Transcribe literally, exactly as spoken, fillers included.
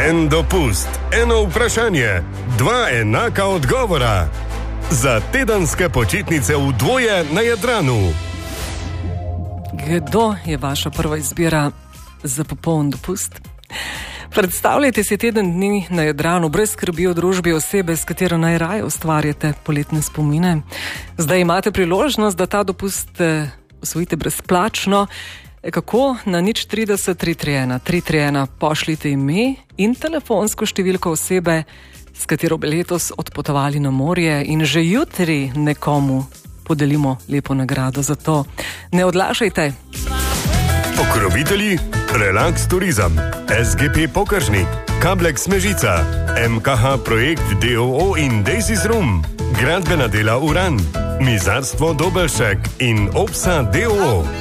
En dopust, eno vprašanje, dva enaka odgovora. Za tedenske počitnice v dvoje na Jadranu. Kdo je vaša prva izbira za popoln dopust? Predstavljajte si teden dni na Jadranu brez skrbi o družbi osebe, s katero najraje ustvarjate poletne spomine. Zdaj imate priložnost, da ta dopust osvojite brezplačno. Kako? Na nič trideset tri tri ena tri tri ena pošljite ime in telefonsko številko osebe, s katero bi letos odpotovali na morje, in že jutri nekomu podelimo lepo nagrado za to. Ne odlašajte. Pokrovitelji Relax Turizem, S G P Pokažnik, Kablex Mežica, M K H Projekt D O O in Daisys Room, Gradbena dela Uran, Mizarstvo Dobelšek in Opsa D O O.